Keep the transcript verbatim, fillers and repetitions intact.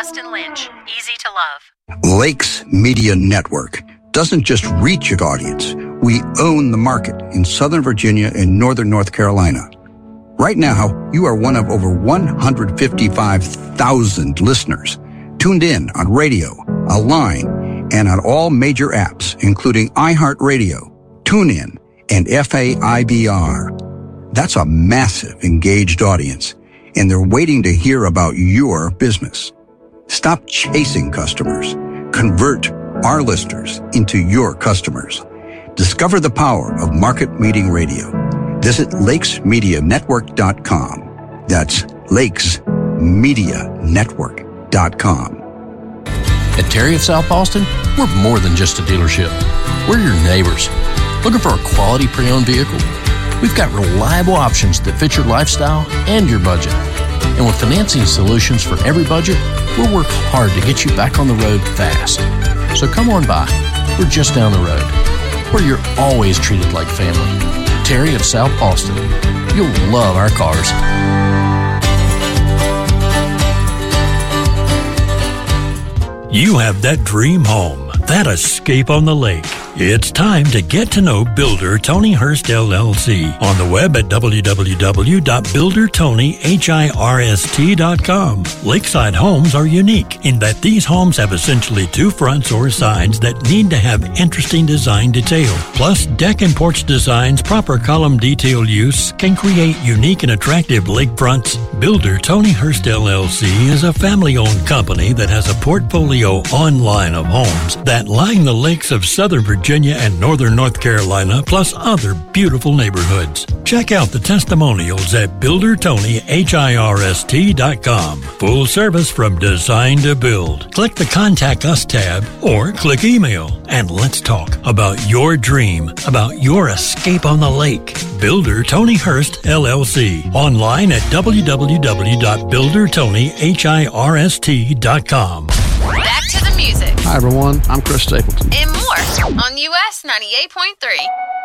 Justin Lynch. Easy to love. Lakes Media Network doesn't just reach its audience. We own the market in Southern Virginia and Northern North Carolina. Right now, you are one of over one hundred fifty-five thousand listeners tuned in on radio, online, and on all major apps, including iHeartRadio, TuneIn, and F A I B R. That's a massive engaged audience, and they're waiting to hear about your business. Stop chasing customers. Convert our listeners into your customers. Discover the power of market meeting radio. Visit lakes media network dot com. That's lakes media network dot com. At Terry of South Boston, we're more than just a dealership. We're your neighbors. Looking for a quality pre-owned vehicle? We've got reliable options that fit your lifestyle and your budget. And with financing solutions for every budget, we'll work hard to get you back on the road fast. So come on by. We're just down the road, where you're always treated like family. Terry of South Boston. You'll love our cars. You have that dream home, that escape on the lake. It's time to get to know builder Tony Hurst, L L C on the web at w w w dot builder tony hirst dot com. Lakeside homes are unique in that these homes have essentially two fronts or sides that need to have interesting design detail. Plus, deck and porch designs, proper column detail use can create unique and attractive lakefronts. Builder Tony Hurst, L L C is a family-owned company that has a portfolio online of homes that line the lakes of Southern Virginia Virginia and Northern North Carolina, plus other beautiful neighborhoods. Check out the testimonials at builder tony hirst dot com. Full service from design to build. Click the Contact Us tab or click email, and let's talk about your dream, about your escape on the lake. Builder Tony Hurst, L L C. Online at w w w dot builder tony hirst dot com. Back to the music. Hi, everyone. I'm Chris Stapleton. And more on U S ninety-eight point three.